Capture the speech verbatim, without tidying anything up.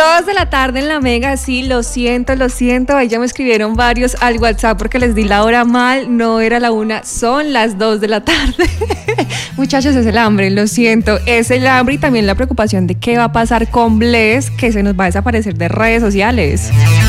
Dos de la tarde en la Mega, sí, lo siento, lo siento. Ahí ya me escribieron varios al WhatsApp porque les di la hora mal. No era la una, son las dos de la tarde. Muchachos, es el hambre, lo siento. Es el hambre y también la preocupación de qué va a pasar con Bless, que se nos va a desaparecer de redes sociales.